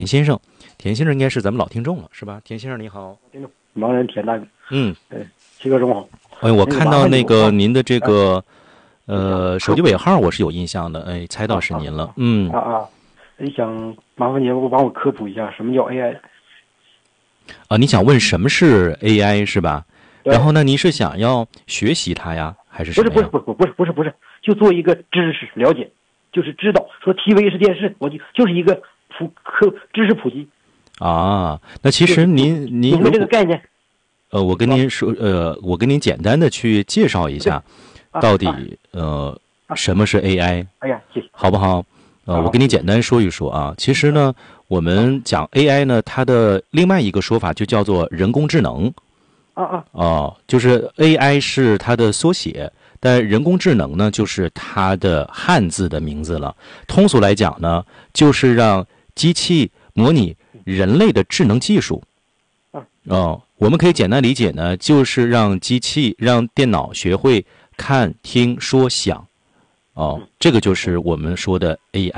田先生，田先生应该是咱们老听众了，是吧？田先生你好。 听众，盲人田大哥。七哥中好。 哎，我看到那个您的这个手机尾号我是有印象的，哎，猜到是您了。 想麻烦您帮我科普一下什么叫 AI。 你想问什么是 AI 是吧？然后呢，您是想要学习它呀，还是什么呀？ 不是，就做一个知识了解，就是知道说 TV 是电视，我就是一个知识普及。 那其实您明白这个概念？ 我跟您说，我跟您简单的去介绍一下，到底什么是 AI？ 哎呀，谢谢， 好不好？我跟你简单说一说啊。其实呢，我们讲 AI 呢，它的另外一个说法就叫做人工智能。就是 AI 是它的缩写，但人工智能呢，就是它的汉字的名字了。通俗来讲呢，就是让机器模拟人类的智能技术。我们可以简单理解呢，就是让电脑学会看、听、说、想。这个就是我们说的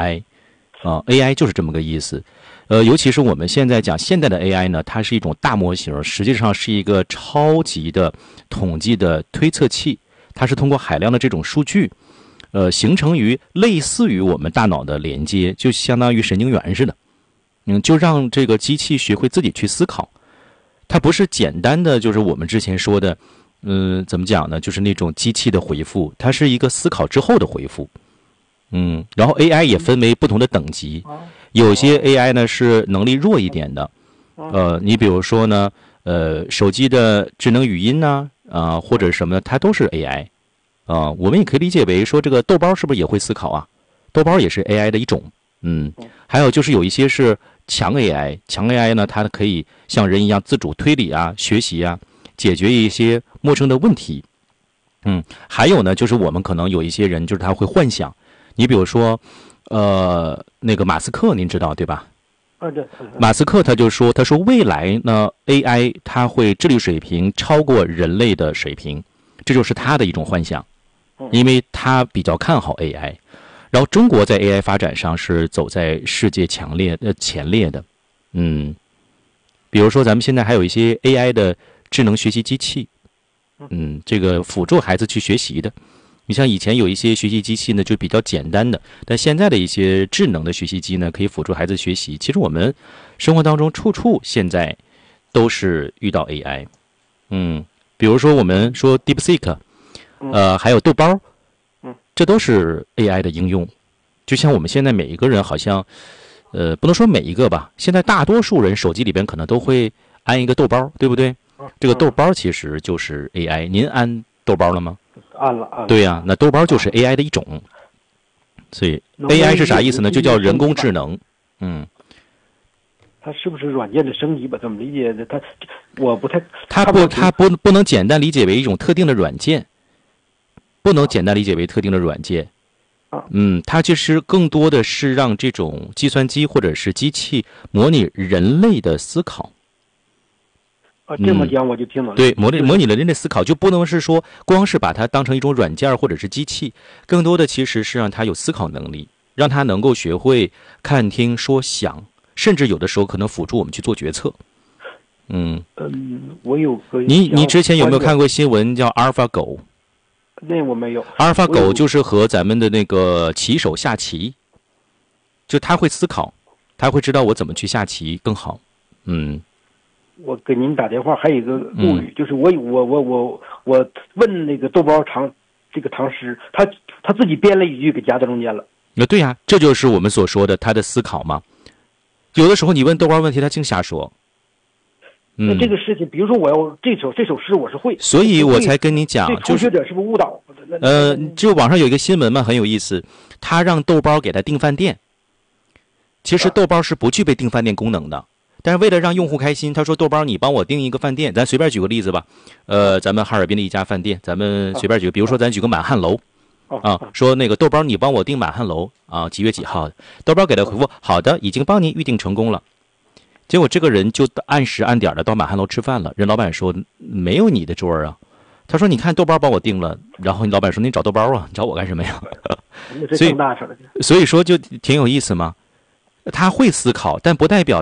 AI。AI 就是这么个意思。尤其是我们现在讲现代的 AI 呢，它是一种大模型，实际上是一个超级的统计的推测器。它是通过海量的这种数据，形成于类似于我们大脑的连接，就相当于神经元似的。就让这个机器学会自己去思考。它不是简单的就是我们之前说的，怎么讲呢？就是那种机器的回复，它是一个思考之后的回复。然后 AI 也分为不同的等级，有些 AI 呢是能力弱一点的，你比如说呢，手机的智能语音呢，或者什么的，它都是 AI。我们也可以理解为说，这个豆包是不是也会思考啊？豆包也是 AI 的一种。还有就是有一些是强 AI 呢，它可以像人一样自主推理啊、学习啊，解决一些陌生的问题。还有呢，就是我们可能有一些人就是他会幻想。你比如说，那个马斯克，您知道对吧？ 对。 马斯克他说未来呢 ，AI 它会智力水平超过人类的水平，这就是他的一种幻想，因为他比较看好 AI。然后中国在 AI 发展上是走在世界前列的。比如说咱们现在还有一些 AI 的智能学习机器，这个辅助孩子去学习的。你像以前有一些学习机器呢，就比较简单的，但现在的一些智能的学习机呢，可以辅助孩子学习。其实我们生活当中处处现在都是遇到 AI。比如说我们说 DeepSeek，还有豆包，这都是 AI 的应用。就像我们现在每一个人好像，不能说每一个吧，现在大多数人手机里边可能都会安一个豆包，对不对？这个豆包其实就是 AI。您安豆包了吗？ 按了。 对呀，那豆包就是 AI 的一种。所以 AI 是啥意思呢？就叫人工智能。 它是不是软件的升级吧？怎么理解的？我不太。 它不能简单理解为一种特定的软件，不能简单理解为特定的软件。它其实更多的是让这种计算机或者是机器模拟人类的思考。 这么讲我就听懂了。 对，模拟人类思考，就不能是说光是把它当成一种软件或者是机器，更多的其实是让它有思考能力，让它能够学会看、听、说、想，甚至有的时候可能辅助我们去做决策。 我有个你之前有没有看过新闻叫阿尔法狗？ 那我没有。 阿尔法狗就是和咱们的那个棋手下棋，就他会思考，他会知道我怎么去下棋更好。 我给您打电话还有一个顾虑，就是我问那个豆包唐诗，他自己编了一句给夹在中间了。 对呀，这就是我们所说的他的思考嘛。有的时候你问豆包问题，他净瞎说。 那这个事情，比如说我要这首诗我是会， 所以我才跟你讲， 初学者是不是误导？ 就网上有一个新闻嘛，很有意思，他让豆包给他订饭店。其实豆包是不具备订饭店功能的。但是为了让用户开心，他说豆包你帮我订一个饭店，咱随便举个例子吧，咱们哈尔滨的一家饭店，咱们随便举，比如说咱举个满汉楼，说那个豆包你帮我订满汉楼啊，几月几号的，豆包给他回复好的，已经帮您预订成功了。结果这个人就按时按点的到满汉楼吃饭了，人老板说没有你的桌啊，他说你看豆包帮我订了，然后你老板说你找豆包啊，你找我干什么呀？所以说就挺有意思嘛。 他会思考，但不代表